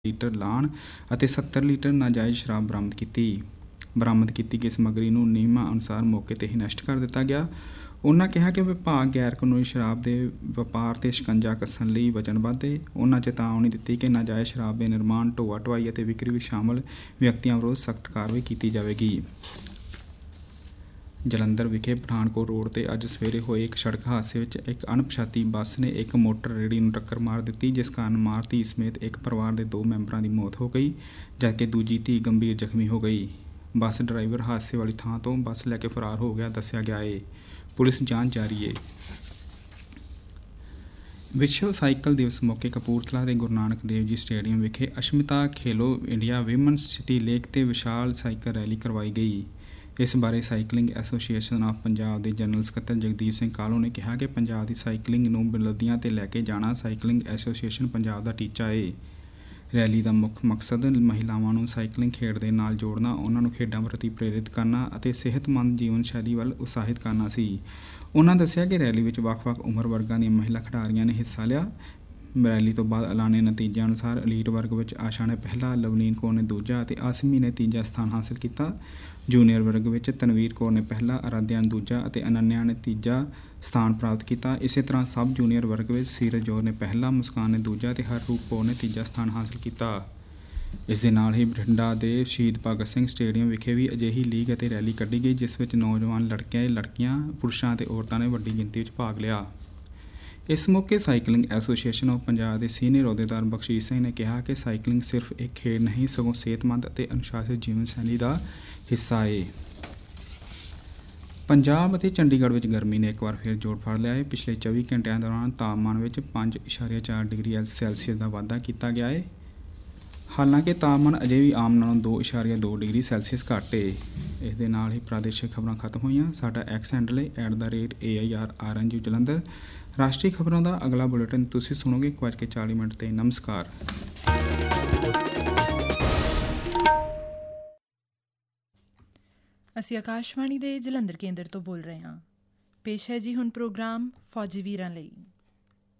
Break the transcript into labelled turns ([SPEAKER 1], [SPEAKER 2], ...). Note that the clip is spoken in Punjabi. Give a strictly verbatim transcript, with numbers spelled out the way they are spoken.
[SPEAKER 1] ਲੀਟਰ ਲਾਣ ਅਤੇ ਸੱਤਰ ਲੀਟਰ ਨਾਜਾਇਜ਼ ਸ਼ਰਾਬ ਬਰਾਮਦ ਕੀਤੀ। ਬਰਾਮਦ ਕੀਤੀ ਗਈ ਸਮੱਗਰੀ ਨੂੰ ਨਿਯਮਾਂ ਅਨੁਸਾਰ ਮੌਕੇ 'ਤੇ ਹੀ ਨਸ਼ਟ ਕਰ ਦਿੱਤਾ ਗਿਆ। ਉਨ੍ਹਾਂ ਕਿਹਾ ਕਿ ਵਿਭਾਗ ਗੈਰ ਕਾਨੂੰਨੀ ਸ਼ਰਾਬ ਦੇ ਵਪਾਰ 'ਤੇ ਸ਼ਿਕੰਜਾ ਕੱਸਣ ਲਈ ਵਚਨਬੱਧ ਹੈ। ਉਨ੍ਹਾਂ ਚੇਤਾਵਨੀ ਦਿੱਤੀ ਕਿ ਨਾਜਾਇਜ਼ ਸ਼ਰਾਬ ਦੇ ਨਿਰਮਾਣ, ਢੋਆ ਢੁਆਈ ਅਤੇ ਵਿਕਰੀ ਵਿੱਚ ਸ਼ਾਮਲ ਵਿਅਕਤੀਆਂ ਵਿਰੁੱਧ ਸਖਤ ਕਾਰਵਾਈ ਕੀਤੀ ਜਾਵੇਗੀ। ਜਲੰਧਰ ਵਿਖੇ ਪਠਾਨਕੋਟ ਰੋਡ 'ਤੇ ਅੱਜ ਸਵੇਰੇ ਹੋਏ ਇੱਕ ਸੜਕ ਹਾਦਸੇ ਵਿੱਚ ਇੱਕ ਅਣਪਛਾਤੀ ਬੱਸ ਨੇ ਇੱਕ ਮੋਟਰ ਰੇਹੜੀ ਨੂੰ ਟੱਕਰ ਮਾਰ ਦਿੱਤੀ, ਜਿਸ ਕਾਰਨ ਮਾਂ ਧੀ ਸਮੇਤ ਇੱਕ ਪਰਿਵਾਰ ਦੇ ਦੋ ਮੈਂਬਰਾਂ ਦੀ ਮੌਤ ਹੋ ਗਈ, ਜਦਕਿ ਦੂਜੀ ਧੀ ਗੰਭੀਰ ਜ਼ਖਮੀ ਹੋ ਗਈ। ਬੱਸ ਡਰਾਈਵਰ ਹਾਦਸੇ ਵਾਲੀ ਥਾਂ ਤੋਂ ਬੱਸ ਲੈ ਕੇ ਫਰਾਰ ਹੋ ਗਿਆ ਦੱਸਿਆ ਗਿਆ ਹੈ। ਪੁਲਿਸ ਜਾਂਚ ਜਾਰੀ ਹੈ। ਵਿਸ਼ਵ ਸਾਈਕਲ ਦਿਵਸ ਮੌਕੇ ਕਪੂਰਥਲਾ ਦੇ ਗੁਰੂ ਨਾਨਕ ਦੇਵ ਜੀ ਸਟੇਡੀਅਮ ਵਿਖੇ ਅਸ਼ਮਿਤਾ ਖੇਲੋ ਇੰਡੀਆ ਵਿਮਨਸ ਸਿਟੀ ਲੇਕ 'ਤੇ ਵਿਸ਼ਾਲ ਸਾਈਕਲ ਰੈਲੀ ਕਰਵਾਈ ਗਈ। ਇਸ ਬਾਰੇ ਸਾਈਕਲਿੰਗ ਐਸੋਸੀਏਸ਼ਨ ਆਫ ਪੰਜਾਬ ਦੇ ਜਨਰਲ ਸਕੱਤਰ ਜਗਦੀਪ ਸਿੰਘ ਕਾਹਲੋਂ ਨੇ ਕਿਹਾ ਕਿ ਪੰਜਾਬ ਦੀ ਸਾਈਕਲਿੰਗ ਨੂੰ ਬੁਲੰਦੀਆਂ 'ਤੇ ਲੈ ਕੇ ਜਾਣਾ ਸਾਈਕਲਿੰਗ ਐਸੋਸੀਏਸ਼ਨ ਪੰਜਾਬ ਦਾ ਟੀਚਾ ਹੈ। ਰੈਲੀ ਦਾ ਮੁੱਖ ਮਕਸਦ ਮਹਿਲਾਵਾਂ ਨੂੰ ਸਾਈਕਲਿੰਗ ਖੇਡ ਦੇ ਨਾਲ ਜੋੜਨਾ, ਉਹਨਾਂ ਨੂੰ ਖੇਡਾਂ ਪ੍ਰਤੀ ਪ੍ਰੇਰਿਤ ਕਰਨਾ ਅਤੇ ਸਿਹਤਮੰਦ ਜੀਵਨ ਸ਼ੈਲੀ ਵੱਲ ਉਤਸ਼ਾਹਿਤ ਕਰਨਾ ਸੀ। ਉਨ੍ਹਾਂ ਦੱਸਿਆ ਕਿ ਰੈਲੀ ਵਿੱਚ ਵੱਖ-ਵੱਖ ਉਮਰ ਵਰਗਾਂ ਦੀਆਂ ਮਹਿਲਾ ਖਿਡਾਰੀਆਂ ਨੇ ਹਿੱਸਾ ਲਿਆ। ਰੈਲੀ ਤੋਂ ਬਾਅਦ ਐਲਾਨੇ ਨਤੀਜਿਆਂ ਅਨੁਸਾਰ ਅਲੀਟ ਵਰਗ ਵਿੱਚ ਆਸ਼ਾ ਨੇ ਪਹਿਲਾ, ਲਵਲੀਨ ਕੌਰ ਨੇ ਦੂਜਾ ਅਤੇ ਆਸਮੀ ਨੇ ਤੀਜਾ ਸਥਾਨ ਹਾਸਲ ਕੀਤਾ। ਜੂਨੀਅਰ ਵਰਗ ਵਿੱਚ ਤਨਵੀਰ ਕੌਰ ਨੇ ਪਹਿਲਾ, ਅਰਾਧਿਆ ਨੇ ਦੂਜਾ ਅਤੇ ਅਨੰਨਿਆ ਨੇ ਤੀਜਾ ਸਥਾਨ ਪ੍ਰਾਪਤ ਕੀਤਾ। ਇਸੇ ਤਰ੍ਹਾਂ ਸਬ ਜੂਨੀਅਰ ਵਰਗ ਵਿੱਚ ਸੀਰਜ ਜੌਹਰ ਨੇ ਪਹਿਲਾ, ਮੁਸਕਾਨ ਨੇ ਦੂਜਾ ਅਤੇ ਹਰਰੂਪ ਕੌਰ ਨੇ ਤੀਜਾ ਸਥਾਨ ਹਾਸਲ ਕੀਤਾ। ਇਸ ਦੇ ਨਾਲ ਹੀ ਬਠਿੰਡਾ ਦੇ ਸ਼ਹੀਦ ਭਗਤ ਸਿੰਘ ਸਟੇਡੀਅਮ ਵਿਖੇ ਵੀ ਅਜਿਹੀ ਲੀਗ ਅਤੇ ਰੈਲੀ ਕੱਢੀ ਗਈ, ਜਿਸ ਵਿੱਚ ਨੌਜਵਾਨ ਲੜਕੇ, ਲੜਕੀਆਂ, ਪੁਰਸ਼ਾਂ ਅਤੇ ਔਰਤਾਂ ਨੇ ਵੱਡੀ ਗਿਣਤੀ ਵਿੱਚ ਭਾਗ ਲਿਆ। ਇਸ ਮੌਕੇ ਸਾਈਕਲਿੰਗ ਐਸੋਸੀਏਸ਼ਨ ਆਫ ਪੰਜਾਬ ਦੇ ਸੀਨੀਅਰ ਅਹੁਦੇਦਾਰ ਬਖਸ਼ੀਸ਼ ਸਿੰਘ ਨੇ ਕਿਹਾ ਕਿ ਸਾਈਕਲਿੰਗ ਸਿਰਫ ਇੱਕ ਖੇਡ ਨਹੀਂ, ਸਗੋਂ ਸਿਹਤਮੰਦ ਅਤੇ ਅਨੁਸ਼ਾਸਿਤ ਜੀਵਨ ਸ਼ੈਲੀ ਦਾ ਹਿੱਸਾ ਹੈ। ਪੰਜਾਬ ਅਤੇ ਚੰਡੀਗੜ੍ਹ ਵਿੱਚ ਗਰਮੀ ਨੇ ਇੱਕ ਵਾਰ ਫਿਰ ਜੋਰ ਫੜ ਲਿਆ ਹੈ। ਪਿਛਲੇ ਚੌਵੀ ਘੰਟਿਆਂ ਦੌਰਾਨ ਤਾਪਮਾਨ ਵਿੱਚ ਪੰਜ ਇਸ਼ਾਰੀਆ ਚਾਰ ਡਿਗਰੀ ਸੈਲਸੀਅਸ ਦਾ ਵਾਧਾ ਕੀਤਾ ਗਿਆ ਹੈ। ਹਾਲਾਂਕਿ ਤਾਪਮਾਨ ਅਜੇ ਵੀ ਆਮ ਨਾਲੋਂ ਦੋ ਇਸ਼ਾਰੀਆ ਦੋ ਡਿਗਰੀ ਸੈਲਸੀਅਸ ਘੱਟ ਹੈ। ਇਸ ਦੇ ਨਾਲ ਹੀ ਪ੍ਰਾਦੇਸ਼ਿਕ ਖਬਰਾਂ ਖਤਮ ਹੋਈਆਂ। ਸਾਡਾ ਐਕਸ ਹੈਂਡਲ ਹੈ at the rate A I R R ਐਨ ਜੀ ਜਲੰਧਰ। ਰਾਸ਼ਟਰੀ ਖਬਰਾਂ ਦਾ ਅਗਲਾ ਬੁਲੇਟਿਨ ਤੁਸੀਂ ਸੁਣੋਗੇ ਇੱਕ ਵੱਜ ਕੇ ਚਾਲੀ ਮਿੰਟ 'ਤੇ। ਨਮਸਕਾਰ।
[SPEAKER 2] ਅਸੀਂ ਆਕਾਸ਼ਵਾਣੀ ਦੇ ਜਲੰਧਰ ਕੇਂਦਰ ਤੋਂ ਬੋਲ ਰਹੇ ਹਾਂ। ਪੇਸ਼ ਹੈ ਜੀ ਹੁਣ ਪ੍ਰੋਗਰਾਮ ਫੌਜੀ ਵੀਰਾਂ ਲਈ।